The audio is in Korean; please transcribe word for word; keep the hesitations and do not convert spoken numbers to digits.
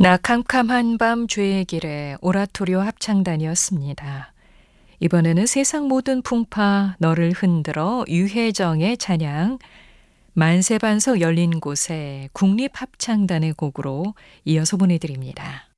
나 캄캄한 밤 죄의 길에 오라토리오 합창단이었습니다. 이번에는 세상 모든 풍파 너를 흔들어 유혜정의 찬양, 만세반석 열린 곳에 국립합창단의 곡으로 이어서 보내드립니다.